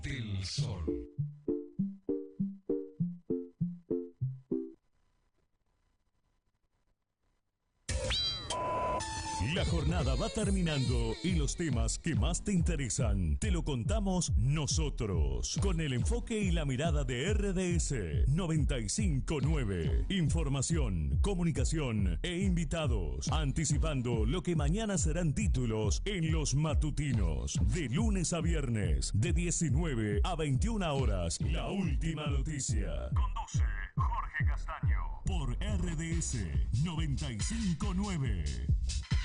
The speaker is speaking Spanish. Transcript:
del Sol. La jornada va terminando y los temas que más te interesan te lo contamos nosotros, con el enfoque y la mirada de RDS 959. Información, comunicación e invitados, anticipando lo que mañana serán títulos en los matutinos. De lunes a viernes, de 19 a 21 horas, la última noticia. Conduce Jorge Castaño por RDS 959.